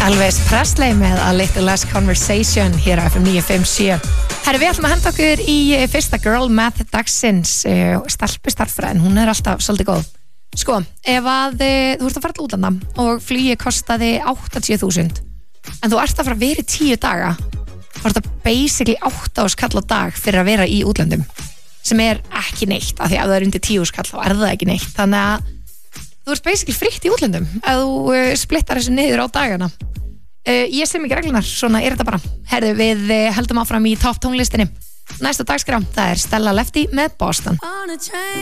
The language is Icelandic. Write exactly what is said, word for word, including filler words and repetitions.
Elvis Presley með A Little Less Conversation hér á F M níu fimm sjö. Herri, við ætlum að henda okkur í fyrsta Girl Math dagsins, stelpustarffræðin, hún er alltaf svolítið góð. Sko, ef að þú ert að fara til útlanda og flugi kostaði áttatíu þúsund en þú ert að fara að vera í tíu daga, þá er þetta basically átta þúsund kall á dag fyrir að vera í útlöndum, sem er ekki neitt, af því að það er undir tíu þúsund kall þá er það ekki neitt, þannig að þú ert basically fritt í útlöndum ef þú uh, splittar þessu niður á dagana. Uh, ég sem ekki reglunar, svona er þetta bara. Herðu, við uh, heldum áfram í topp tónlistinni. Næsta dagskrá, það er Stella Lefty með Boston.